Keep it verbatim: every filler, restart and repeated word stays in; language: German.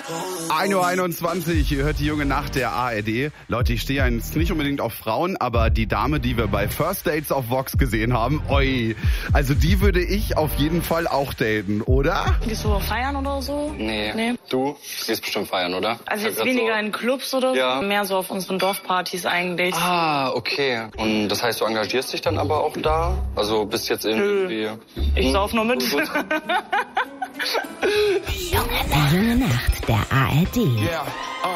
ein Uhr einundzwanzig, ihr hört die junge Nacht der A R D. Leute, ich stehe jetzt nicht unbedingt auf Frauen, aber die Dame, die wir bei First Dates auf Vox gesehen haben, oi, also die würde ich auf jeden Fall auch daten, oder? Gehst du feiern oder so? Nee. nee. Du gehst bestimmt feiern, oder? Also jetzt weniger so in Clubs oder so? Ja. Mehr so auf unseren Dorfpartys eigentlich. Ah, okay. Und das heißt, du engagierst dich dann aber auch da? Also bist jetzt irgendwie... Nö. Ich sauf nur mit. Die junge Nacht der A R D. Yeah.